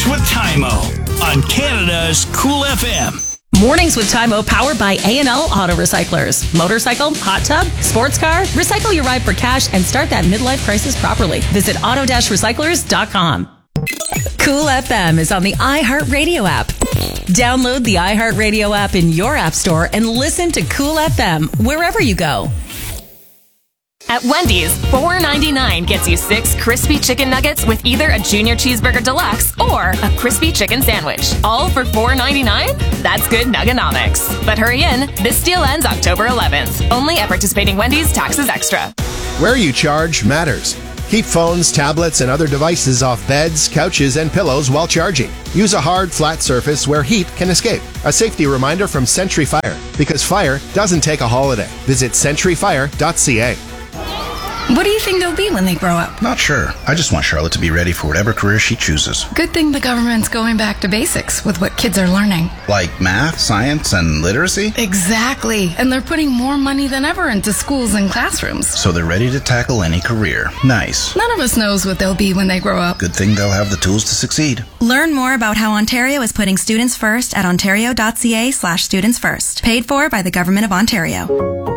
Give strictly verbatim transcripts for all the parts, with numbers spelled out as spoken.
Mornings with Tymo on Canada's Cool F M. Mornings with Tymo, powered by A and L Auto Recyclers. Motorcycle, hot tub, sports car, recycle your ride for cash and start that midlife crisis properly. Visit auto recyclers dot com. Cool F M is on the iHeartRadio app. Download the iHeartRadio app in your app store and listen to Cool F M wherever you go. At Wendy's, four ninety-nine gets you six crispy chicken nuggets with either a Junior Cheeseburger Deluxe or a crispy chicken sandwich. All for four ninety-nine? That's good nugganomics. But hurry in, this deal ends October eleventh. Only at participating Wendy's, taxes extra. Where you charge matters. Keep phones, tablets, and other devices off beds, couches, and pillows while charging. Use a hard, flat surface where heat can escape. A safety reminder from Century Fire, because fire doesn't take a holiday. Visit century fire dot c a. What do you think they'll be when they grow up? Not sure. I just want Charlotte to be ready for whatever career she chooses. Good thing the government's going back to basics with what kids are learning. Like math, science, and literacy? Exactly. And they're putting more money than ever into schools and classrooms. So they're ready to tackle any career. Nice. None of us knows what they'll be when they grow up. Good thing they'll have the tools to succeed. Learn more about how Ontario is putting students first at ontario dot c a slash students first. Paid for by the Government of Ontario.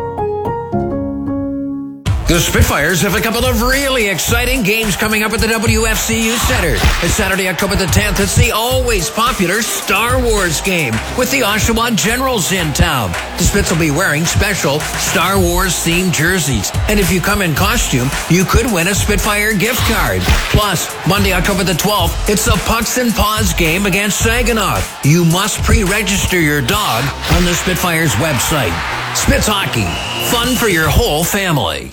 The Spitfires have a couple of really exciting games coming up at the W F C U Center. It's Saturday, October the tenth. It's the always popular Star Wars game with the Oshawa Generals in town. The Spits will be wearing special Star Wars-themed jerseys. And if you come in costume, you could win a Spitfire gift card. Plus, Monday, October the twelfth, it's the Pucks and Paws game against Saginaw. You must pre-register your dog on the Spitfires website. Spits Hockey. Fun for your whole family.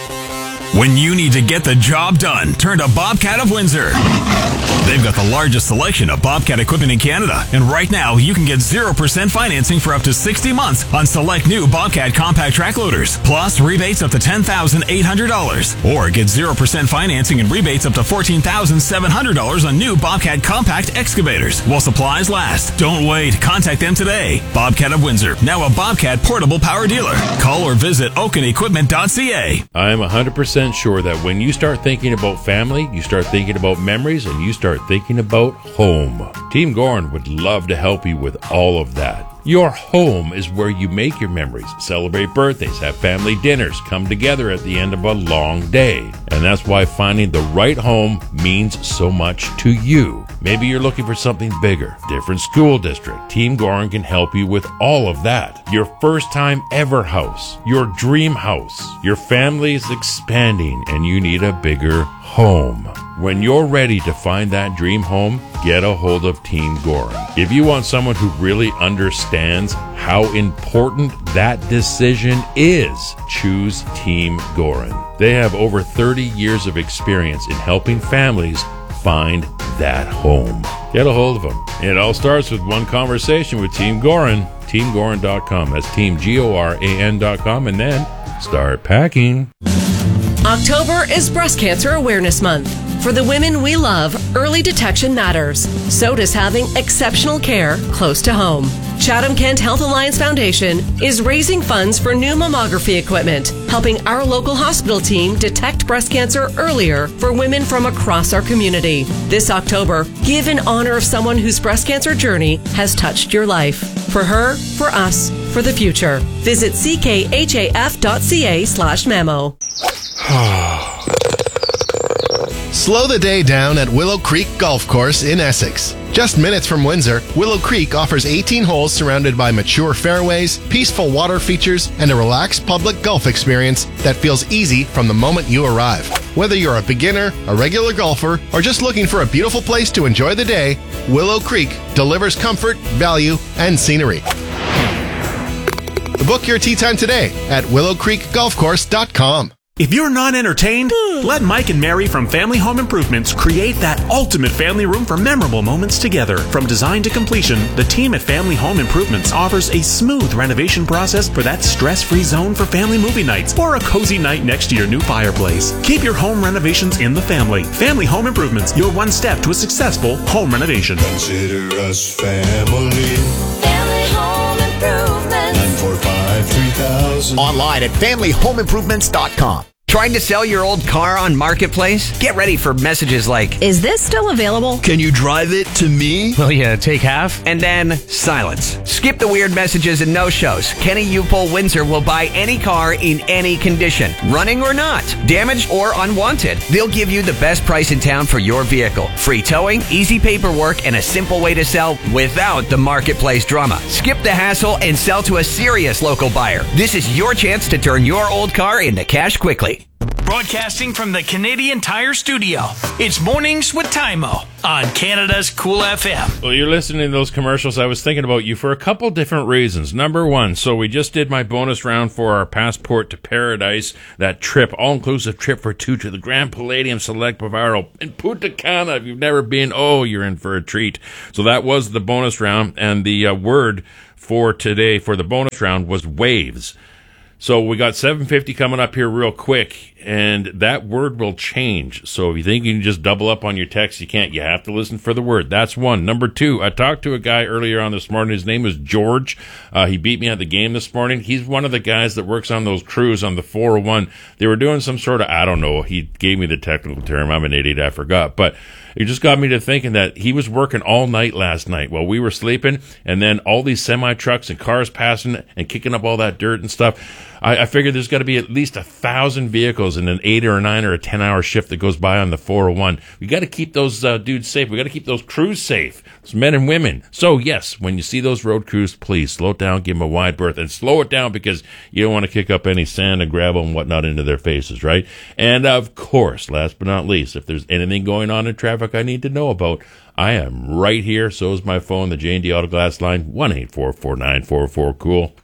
When you need to get the job done, turn to Bobcat of Windsor. They've got the largest selection of Bobcat equipment in Canada. And right now, you can get zero percent financing for up to sixty months on select new Bobcat compact track loaders. Plus, rebates up to ten thousand eight hundred dollars. Or get zero percent financing and rebates up to fourteen thousand seven hundred dollars on new Bobcat compact excavators while supplies last. Don't wait. Contact them today. Bobcat of Windsor, now a Bobcat portable power dealer. Call or visit oaken equipment dot c a. I'm one hundred percent sure that when you start thinking about family, you start thinking about memories, and you start thinking about home. Team Gorin would love to help you with all of that. Your home is where you make your memories, celebrate birthdays, have family dinners, come together at the end of a long day. And that's why finding the right home means so much to you. Maybe you're looking for something bigger, different school district. Team Gorin can help you with all of that. Your first time ever house, your dream house. Your family is expanding and you need a bigger home. When you're ready to find that dream home, get a hold of Team Gorin. If you want someone who really understands how important that decision is, choose Team Gorin. They have over thirty years of experience in helping families find that home. Get a hold of them. It all starts with one conversation with Team Gorin. team gorin dot com. That's team G O R A N dot com. And then start packing. October is Breast Cancer Awareness Month. For the women we love, early detection matters. So does having exceptional care close to home. Chatham-Kent Health Alliance Foundation is raising funds for new mammography equipment, helping our local hospital team detect breast cancer earlier for women from across our community. This October, give in honor of someone whose breast cancer journey has touched your life. For her, for us, for the future. Visit c k h a f dot c a slash memo. Slow the day down at Willow Creek Golf Course in Essex. Just minutes from Windsor, Willow Creek offers eighteen holes surrounded by mature fairways, peaceful water features, and a relaxed public golf experience that feels easy from the moment you arrive. Whether you're a beginner, a regular golfer, or just looking for a beautiful place to enjoy the day, Willow Creek delivers comfort, value, and scenery. Book your tee time today at willow creek golf course dot com. If you're not entertained, let Mike and Mary from Family Home Improvements create that ultimate family room for memorable moments together. From design to completion, the team at Family Home Improvements offers a smooth renovation process for that stress-free zone for family movie nights or a cozy night next to your new fireplace. Keep your home renovations in the family. Family Home Improvements, your one step to a successful home renovation. Consider us family. Family Home Improvements. nine four five, three thousand. Online at family home improvements dot com. Trying to sell your old car on Marketplace? Get ready for messages like, "Is this still available? Can you drive it to me? Will you take half?" And then silence. Skip the weird messages and no-shows. Kenny Upol Windsor will buy any car in any condition, running or not, damaged or unwanted. They'll give you the best price in town for your vehicle. Free towing, easy paperwork, and a simple way to sell without the Marketplace drama. Skip the hassle and sell to a serious local buyer. This is your chance to turn your old car into cash quickly. Broadcasting from the Canadian Tire Studio, it's Mornings with Tymo on Canada's Cool F M. Well, you're listening to those commercials. I was thinking about you for a couple different reasons. Number one, so we just did my bonus round for our Passport to Paradise, that trip, all-inclusive trip for two to the Grand Palladium Select Bavaro in Punta Cana. If you've never been, oh, you're in for a treat. So that was the bonus round, and the uh, word for today for the bonus round was waves. So we got seven fifty coming up here real quick, and that word will change. So if you think you can just double up on your text, you can't. You have to listen for the word. That's one. Number two, I talked to a guy earlier on this morning. His name is George. Uh, he beat me at the game this morning. He's one of the guys that works on those crews on the four oh one. They were doing some sort of, I don't know, he gave me the technical term. I'm an idiot, I forgot. But it just got me to thinking that he was working all night last night while we were sleeping, and then all these semi-trucks and cars passing and kicking up all that dirt and stuff. I, I figured there's got to be at least a thousand vehicles in an eight or a nine or a ten hour shift that goes by on the four oh one. We got to keep those uh, dudes safe. We got to keep those crews safe, those men and women. So yes, when you see those road crews, please slow it down, give them a wide berth, and slow it down because you don't want to kick up any sand and gravel and whatnot into their faces, right? And of course, last but not least, if there's anything going on in traffic I need to know about, I am right here. So is my phone, the J and D Auto Glass line, one eight four four nine four four cool.